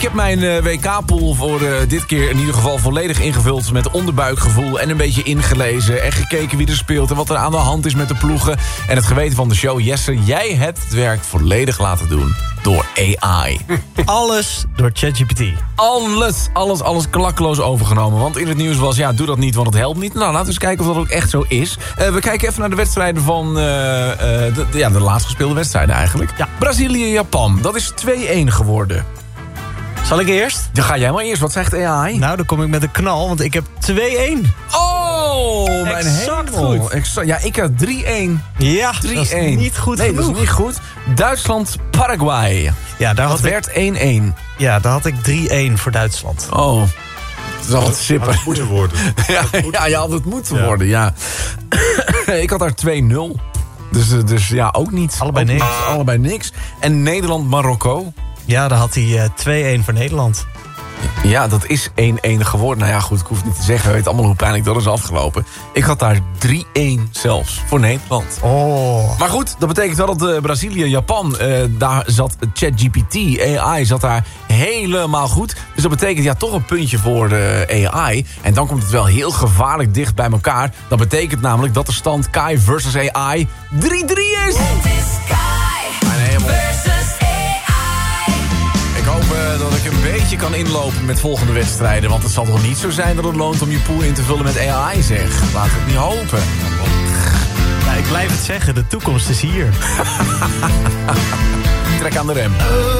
Ik heb mijn WK-pool voor dit keer in ieder geval volledig ingevuld... met onderbuikgevoel en een beetje ingelezen... en gekeken wie er speelt en wat er aan de hand is met de ploegen. En het geweten van de show, Jesse, jij hebt het werk volledig laten doen door AI. Alles door ChatGPT. Alles klakkeloos overgenomen. Want in het nieuws was, ja, doe dat niet, want het helpt niet. Nou, laten we eens kijken of dat ook echt zo is. We kijken even naar de wedstrijden van... de laatst gespeelde wedstrijden eigenlijk. Ja. Brazilië-Japan, dat is 2-1 geworden. Zal ik eerst? Dan ga jij maar eerst. Wat zegt AI? Nou, dan kom ik met een knal, want ik heb 2-1. Oh, mijn exact hemel. goed. Ja, ik had 3-1. Ja, 3-1. dat is niet goed Nee, genoeg. dat is niet goed. Duitsland-Paraguay. Ja, Dat werd 1-1. Ja, daar had ik 3-1 voor Duitsland. Oh, dat is al wat sippen. Had het moeten worden. Ja, je had het moeten worden, ja. Ik had daar 2-0. Dus ja, ook niet. Allebei ook niks. Niet. Allebei niks. En Nederland-Marokko. Ja, daar had hij 2-1 voor Nederland. Ja, dat is 1-1 geworden. Nou ja, goed, ik hoef het niet te zeggen. We weten allemaal hoe pijnlijk dat is afgelopen. Ik had daar 3-1 zelfs voor Nederland. Oh. Maar goed, dat betekent wel dat Brazilië-Japan... daar zat ChatGPT, AI, zat daar helemaal goed. Dus dat betekent ja toch een puntje voor de AI. En dan komt het wel heel gevaarlijk dicht bij elkaar. Dat betekent namelijk dat de stand Kai versus AI 3-3 is. Het is Kai Mijn hemel. versus AI. Ik hoop dat ik een beetje kan inlopen met volgende wedstrijden. Want het zal toch niet zo zijn dat het loont om je pool in te vullen met AI, zeg. Laten we het niet hopen. Ja, ik blijf het zeggen, de toekomst is hier. Trek aan de rem.